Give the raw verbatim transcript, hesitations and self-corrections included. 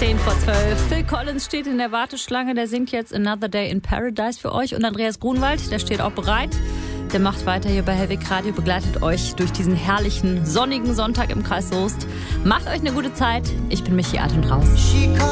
zehn vor zwölf. Phil Collins steht in der Warteschlange, der singt jetzt Another Day in Paradise für euch. Und Andreas Grunwald, der steht auch bereit. Der macht weiter hier bei Helwig Radio, begleitet euch durch diesen herrlichen, sonnigen Sonntag im Kreis Soest. Macht euch eine gute Zeit. Ich bin Michi Ad und raus.